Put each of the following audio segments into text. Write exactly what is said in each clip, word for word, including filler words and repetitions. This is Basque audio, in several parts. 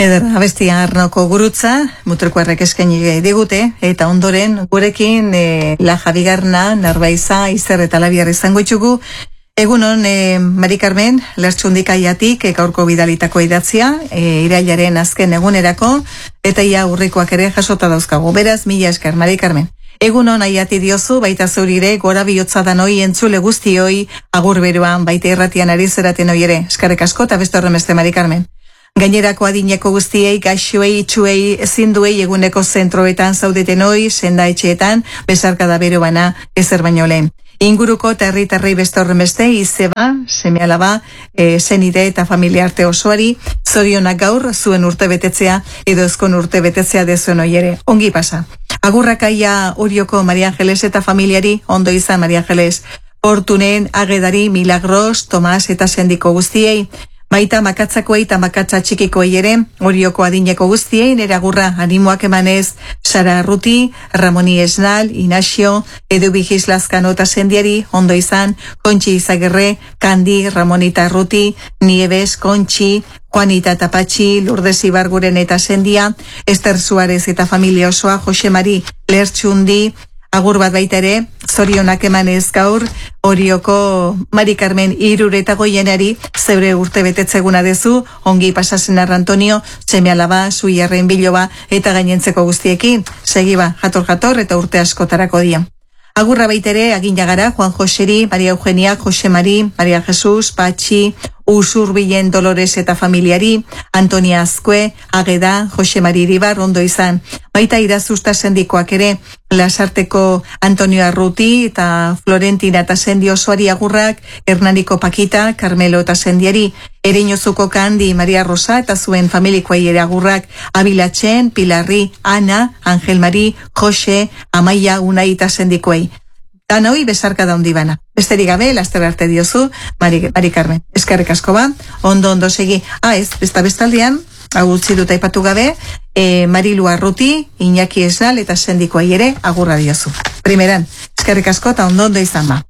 Eder, abestia Arnoko gurutza, mutrikuarrek eskaini digute, eta ondoren gurekin e, la Javigarna, Narbaiza, Izer eta Labiar izango itxugu. Egunon, e, Mari Carmen, lertxundikaiatik, e, gaurko bidalitako idatzia, e, irailaren azken egunerako, eta ia urrikoak ere jasota dauzkagu. Beraz, mila esker, Mari Carmen. Egunon aiati diozu, baita zeurire, gora bihotza danoi, entzule guztioi, agur beruan, baita irratian ari zeraten oi ere. Eskarek asko, eta beste horremeste, Mari Carmen. Gainerako adineko guztiei, gaixoei, itxuei, ezinduei eguneko zentroetan zaudeten hoi, senda etxeetan, besarkada bero bana, ezer baino lehen. Inguruko eta herritarrei beste horrenbeste, izeba, seme alaba, e, zenide eta familiarte osoari, zorionak gaur, zuen urte betetzea, edo ezkon urte betetzea dezuen hoi ere. Ongi pasa. Agurrakaia Orioko Maria Angeles eta familiari, ondo izan Maria Angeles, Portunen, Agedari, Milagros, Tomas eta Sendiko guztiei, baita makatzakoei eta makatza txikikoei ere, Orioko adineko guztiei, nire agurra animoak emanez, Sara Arruti, Ramoni Esnal, Inazio, Edu Bigiz Lazkano eta Sendiari, ondo izan, Kontxi Izagirre, Kandi, Ramonita Arruti, Nieves, Kontxi, Juanita eta Patxi, Lourdes Ibarguren eta Sendia, Ester Suarez eta familia osoa, Jose Mari Lertxundi, agur bat baita ere, zorionak emanez gaur, Orioko Mari Carmen irureta goienari, zeure urte betetzeguna dezu, ongi pasasen Arrantonio, seme alaba, suiarren biloba, eta gainentzeko guztiekin, segiba, jator-jator eta urte askotarako dia. Agurra baitere, agin jagara, Juan Joseri, Maria Eugenia, Jose Mari, Maria Jesus, Patxi, Usurbilen Dolores eta familiari, Antonia Azkue, Ageda, Jose Mari Iribar, ondo izan. Baita Irazusta Sendikoak ere, Lasarteko Antonio Arruti eta Florentina eta Sendi osoari agurrak, Hernaniko Pakita, Carmelo eta Sendiari, Ereñozuko Kandi, Maria Rosa eta zuen familikoai ere agurrak, Abilatxen, Pilarri, Ana, Angel Mari, Jose, Amaia, Unai eta Sendikoei. Danoi besarka da hundi bana. Besterik gabe, laster arte diozu, Mari, Mari Carmen. Eskerrik asko ba, ondo ondo segi. Ah, ez, besta bestaldean, hau utzi dut aipatu gabe, e, Marilu Arruti, Iñaki Esnal eta Sendikoai ere agurra diozu. Primeran, eskerrik asko eta ondo ondo izan ba.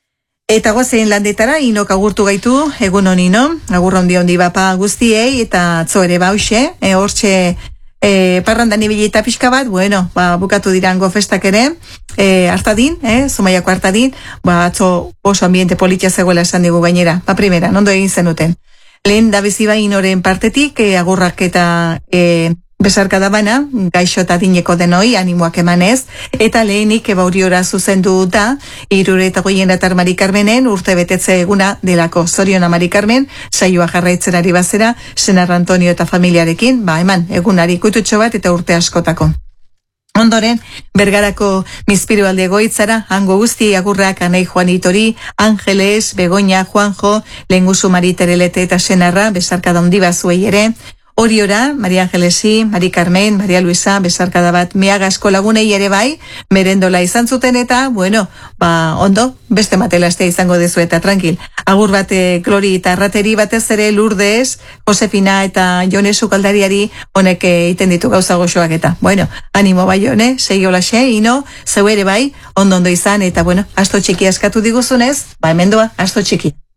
Eta gozein landetara, inok agurtu gaitu, egun honino, agurra ondi ondi bapa guztiei, eta atzo ere bauxe, e, hortxe, E, parrandan ibilita pixka bat, bueno, ba, bukatu dirango festak ere, e, hartadin, eh, Zumaiako hartadin, ba, atzo oso ambiente politia zegoela esan digu gainera, ba, primera, nondo egin zenuten. Lehen da beziba inoren partetik, e, agurrak eta e, besarka da bana, gaixo eta dineko denoi, animoak emanez, eta lehenik eba horiora zuzendu da, irure eta goien atar Mari Carmenen, urte betetze eguna delako. Zoriona Mari Carmen, saioa jarraitzen ari bazera, Senar Antonio eta familiarekin, ba eman, egunari kututxo bat eta urte askotako. Ondoren, Bergarako Mizpiru alde goitzara, hango guzti agurrak Anei Juanitori, Angeles, Begoña, Juanjo, Lengusu Mari Terelete eta Senarra, besarka da hundi bazuei ere, Oriora, Maria Angelesi, Mari Carmen, Maria Luisa, besarkada bat meaga eskolagunei ere bai, merendola izan zuten eta, bueno, ba, ondo, beste matelaztea izango dezu eta tranquil. Agur bate Glori eta Arrateri batez ere Lourdes, Josefina eta Jone Sukaldariari honek egiten ditu gauza goxoak eta, bueno, animo bai Jone, segi olaxe, ino, zeu ere bai, ondo ondo izan eta, bueno, asto txiki askatu diguzunez, ba, hemendoa, asto txiki.